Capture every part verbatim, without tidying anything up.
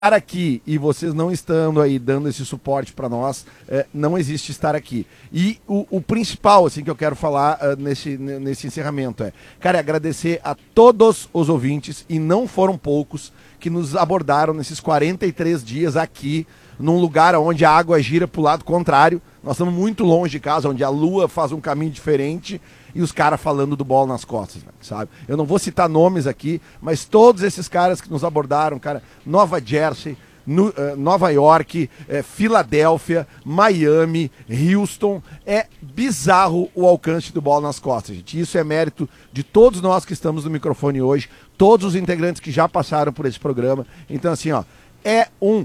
estar aqui e vocês não estando aí dando esse suporte para nós, é, não existe estar aqui. E o, o principal, assim, que eu quero falar uh, nesse, nesse encerramento é, cara, é agradecer a todos os ouvintes, e não foram poucos, que nos abordaram nesses quarenta e três dias aqui, num lugar onde a água gira para o lado contrário. Nós estamos muito longe de casa, onde a lua faz um caminho diferente, e os caras falando do Bola nas Costas, sabe? Eu não vou citar nomes aqui, mas todos esses caras que nos abordaram, cara, Nova Jersey, no, uh, Nova York, uh, Filadélfia, Miami, Houston, é bizarro o alcance do Bola nas Costas, gente. Isso é mérito de todos nós que estamos no microfone hoje, todos os integrantes que já passaram por esse programa. Então, assim, ó, é um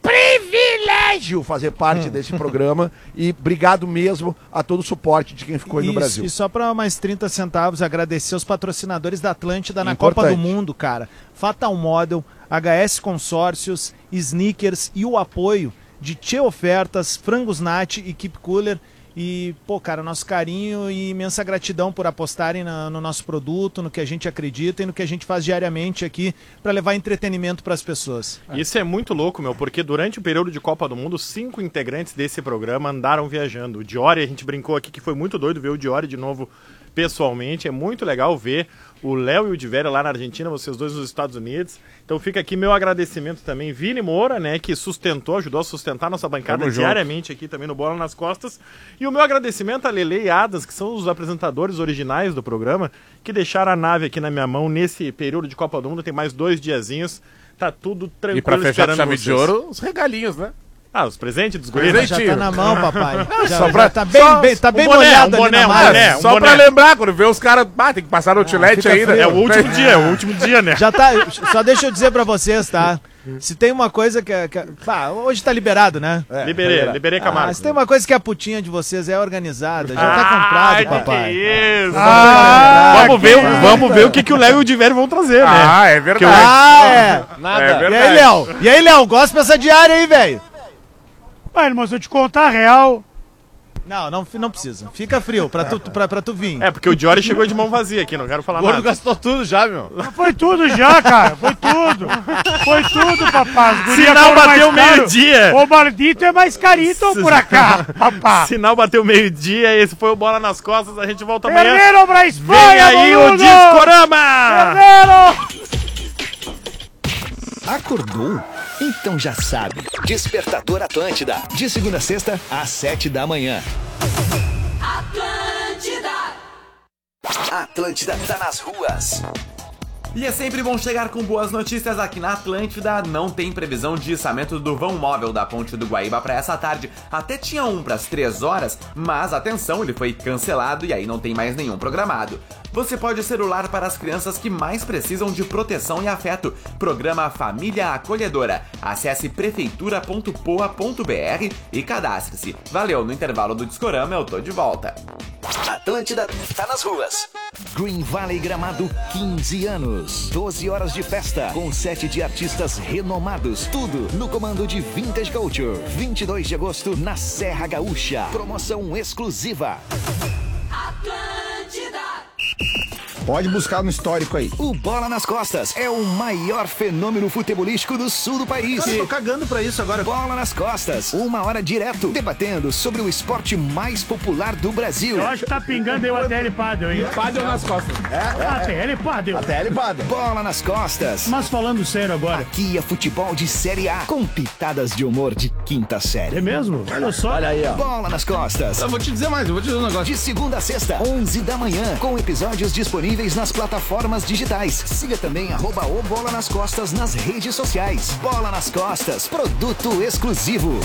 privilégio fazer parte hum. desse programa, e obrigado mesmo a todo o suporte de quem ficou aí no Isso, Brasil. E só para mais trinta centavos, agradecer os patrocinadores da Atlântida na Importante. Copa do Mundo, cara. Fatal Model, H S Consórcios, Sneakers e o apoio de Tchê Ofertas, Frangos Nat e Keep Cooler. E, pô, cara, nosso carinho e imensa gratidão por apostarem na, no nosso produto, no que a gente acredita e no que a gente faz diariamente aqui para levar entretenimento para as pessoas. Isso é muito louco, meu, porque durante o período de Copa do Mundo, cinco integrantes desse programa andaram viajando. O Diori, a gente brincou aqui que foi muito doido ver o Diori de novo pessoalmente. É muito legal ver o Léo e o Divério lá na Argentina, vocês dois nos Estados Unidos. Então fica aqui meu agradecimento também. Vini Moura, né, que sustentou, ajudou a sustentar nossa bancada Tamo diariamente junto aqui também no Bola nas Costas. E o meu agradecimento a Lele e Adas, que são os apresentadores originais do programa, que deixaram a nave aqui na minha mão nesse período de Copa do Mundo. Tem mais dois diazinhos, tá tudo tranquilo. E pra fechar com chave vocês. de ouro, os regalinhos, né? Ah, os presentes dos guris. Já tá na mão, papai. Já, Só pra- já tá bem, só- bem, tá bem um boné, molhado um ali boné, na um mala. boné. Só boné. pra lembrar, quando vê os caras, ah, tem que passar no outlet fica ainda. frio. É o último dia, é o último dia, né? Já tá, só deixa eu dizer pra vocês, tá? Se tem uma coisa que... é- que é- pá, hoje tá liberado, né? É, liberei, tá liberei Ah, Camargo. se tem uma coisa que a putinha de vocês é organizada, já Ai, tá comprado, que papai. que é isso? Ah, vamos ver, que- vamos ver o que, que o Léo e o Divério vão trazer, né? Ah, é verdade. Ah, é. Nada. É E aí, verdade. Léo? E aí, Léo? Gosta dessa diária aí, velho? Pai, irmão, se eu te contar a real, Não, não, não precisa. Fica frio pra tu, pra, pra tu vir. É, porque o Diori chegou de mão vazia aqui, não quero falar O gordo nada. gastou tudo já, meu. foi tudo já, cara. Foi tudo. Foi tudo, papá. As gurias Sinal foram mais bateu caro. meio-dia. O maldito é mais carito por cá, papá. Sinal bateu meio-dia, esse foi o Bola nas Costas, a gente volta amanhã. Perderam pra Vem Espanha, aí o boludo. Discorama! Perderam. Acordou? Então já sabe. Despertador Atlântida. De segunda a sexta, às sete da manhã. Atlântida! Atlântida tá nas ruas. E é sempre bom chegar com boas notícias aqui na Atlântida. Não tem previsão de içamento do vão móvel da Ponte do Guaíba para essa tarde. Até tinha um para as três horas, mas atenção, ele foi cancelado e aí não tem mais nenhum programado. Você pode ser o lar para as crianças que mais precisam de proteção e afeto. Programa Família Acolhedora. Acesse prefeitura ponto poa ponto br e cadastre-se. Valeu, no intervalo do Discorama eu tô de volta. Atlântida tá nas ruas. Green Valley Gramado, quinze anos. doze horas de festa, com sete de artistas renomados. Tudo no comando de Vintage Culture. vinte e dois de agosto, na Serra Gaúcha. Promoção exclusiva. Atlântida! Pode buscar no histórico aí. O Bola nas Costas é o maior fenômeno futebolístico do sul do país. Cara, eu tô cagando pra isso agora. Bola nas Costas, uma hora direto, debatendo sobre o esporte mais popular do Brasil. Eu acho que tá pingando aí o A T L Padel, hein? Padel nas costas. A T L Padel. Até ele bada. Bola nas Costas. Mas falando sério agora. Aqui é futebol de Série A, com pitadas de humor de quinta É série. mesmo? Olha só. Olha aí, ó. Bola nas Costas. Eu vou te dizer mais, eu vou te dizer um negócio. De segunda a sexta, onze da manhã, com episódios disponíveis nas plataformas digitais. Siga também arroba o Bola nas Costas nas redes sociais. Bola nas Costas, produto exclusivo.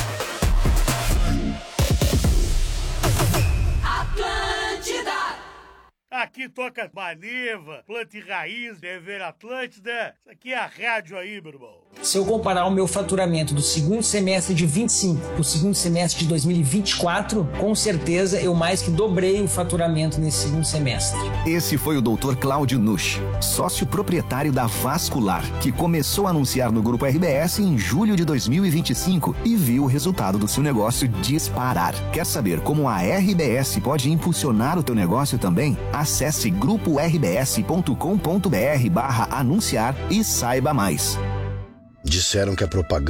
Atlântida! Aqui toca Maniva, Planta e Raiz, Dever Atlântida. Isso aqui é a rádio aí, meu irmão. Se eu comparar o meu faturamento do segundo semestre de vinte e cinco para o segundo semestre de dois mil e vinte e quatro, com certeza eu mais que dobrei o faturamento nesse segundo semestre. Esse foi o doutor Cláudio Nusch, sócio proprietário da Vascular, que começou a anunciar no Grupo R B S em julho de dois mil e vinte e cinco e viu o resultado do seu negócio disparar. Quer saber como a R B S pode impulsionar o teu negócio também? Acesse grupo r b s ponto com ponto b r barra anunciar e saiba mais. Disseram que a propaganda